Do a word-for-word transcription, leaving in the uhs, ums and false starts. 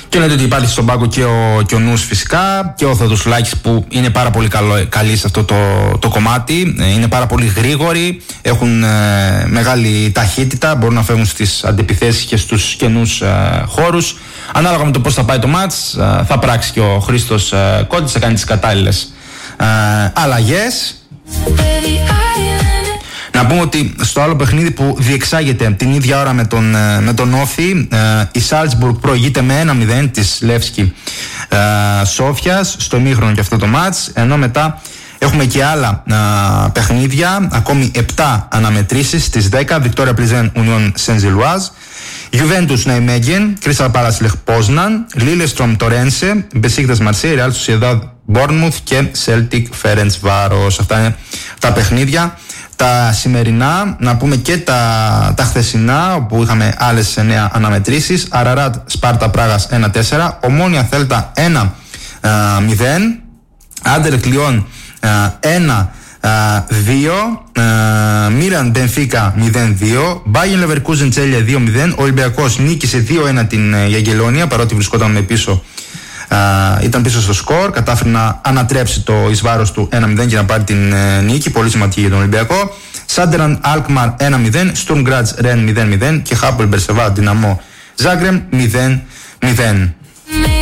Και εννοείται ότι υπάρχει στον πάγκο και ο, και ο Νους φυσικά και ο Θεοδοσουλάκης που είναι πάρα πολύ καλό, καλή σε αυτό το, το κομμάτι. Είναι πάρα πολύ γρήγοροι, έχουν ε, μεγάλη ταχύτητα, μπορούν να φεύγουν στις αντιπιθέσεις και στους καινούς ε, χώρους. Ανάλογα με το πώς θα πάει το μάτς, ε, θα πράξει και ο Χρήστος ε, Κόντης, θα κάνει τις κατάλληλες ε, αλλαγές. Να πούμε ότι στο άλλο παιχνίδι που διεξάγεται την ίδια ώρα με τον, με τον Όφη, η Σάλτσμπουργκ προηγείται με ένα μηδέν της Λεύσκη Σόφιας στο ημίχρονο και αυτό το μάτς, ενώ μετά έχουμε και άλλα α, παιχνίδια, ακόμη επτά αναμετρήσεις στις δέκα, Βικτόρια Πλιζέν Ουνιόν Σεντζιλουάζ, Juventus Ναϊμέγεν, Crystal Palace Λεχ Πόσναν, Lillestrøm Τορένσε, Μπεσίκτας Μαρσέη, Real Sociedad Bournemouth και Celtic Ferencváros. Αυτά είναι τα παιχνίδια. Τα σημερινά, να πούμε και τα, τα χθεσινά, όπου είχαμε άλλες εννέα αναμετρήσεις. Αραράτ Σπάρτα Πράγας ένα τέσσερα, Ομόνια Θέλτα ένα μηδέν, Άντερ Κλειόν ένα δύο, Μίλαν Μπενφίκα μηδέν δύο, Μπάγεν Λεβερκούζεν Τσέλια δύο μηδέν. Ο Ολυμπιακός νίκησε δύο ένα την Γιαγγελόνια, παρότι βρισκόταν με πίσω. Uh, ήταν πίσω στο σκορ, κατάφερε να ανατρέψει το εις βάρος του ένα μηδέν και να πάρει την uh, νίκη, πολύ σημαντική για τον Ολυμπιακό. Σάντεραν Αλκμαρ ένα μηδέν, Στουρμ Γκράτς Ρεν μηδέν μηδέν και Χάπολ Μπερσεβά Δυναμό Ζάγκρεμ μηδέν μηδέν.